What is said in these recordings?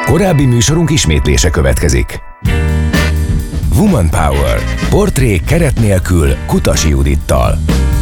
Korábbi műsorunk ismétlése következik. Woman Power. Portré keret nélkül Kutasi Judittal.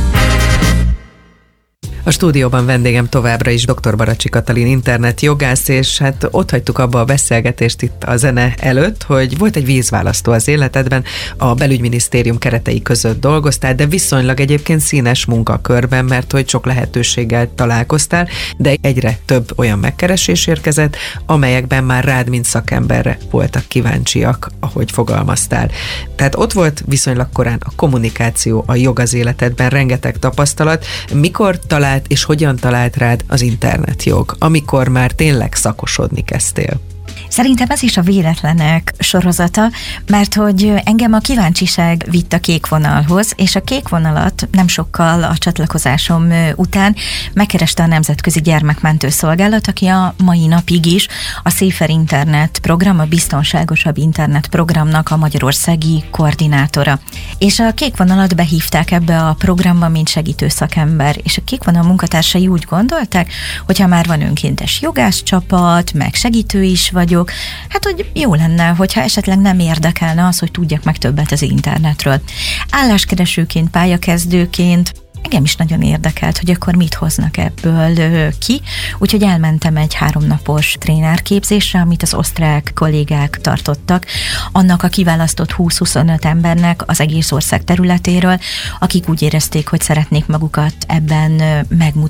A stúdióban vendégem továbbra is dr. Baracsi Katalin internetjogász, és hát ott hagytuk abba a beszélgetést itt a zene előtt, hogy volt egy vízválasztó az életedben, a belügyminisztérium keretei között dolgoztál, de viszonylag egyébként színes munkakörben, mert hogy sok lehetőséggel találkoztál, de egyre több olyan megkeresés érkezett, amelyekben már rád, mint szakemberre voltak kíváncsiak, ahogy fogalmaztál. Tehát ott volt viszonylag korán a kommunikáció, a jog az életedben, rengeteg tapasztalat. Mikor talált és hogyan talált rád az internetjog, amikor már tényleg szakosodni kezdtél? Szerintem ez is a véletlenek sorozata, mert hogy engem a kíváncsiság vitt a kék vonalhoz, és a kék vonalat nem sokkal a csatlakozásom után megkereste a Nemzetközi Gyermekmentő Szolgálat, aki a mai napig is a Safer Internet program, a biztonságosabb internet programnak a magyarországi koordinátora. És a kék vonalat behívták ebbe a programba, mint segítő szakember, és a kék vonal munkatársai úgy gondolták, hogy ha már van önkéntes jogászcsapat, meg segítő is vagyok, hát hogy jó lenne, hogyha esetleg nem érdekelne az, hogy tudjak meg többet az internetről. Álláskeresőként, pályakezdőként engem is nagyon érdekelt, hogy akkor mit hoznak ebből ki, úgyhogy elmentem egy 3 napos trénerképzésre, amit az osztrák kollégák tartottak, annak a kiválasztott 20-25 embernek az egész ország területéről, akik úgy érezték, hogy szeretnék magukat ebben megmutatni,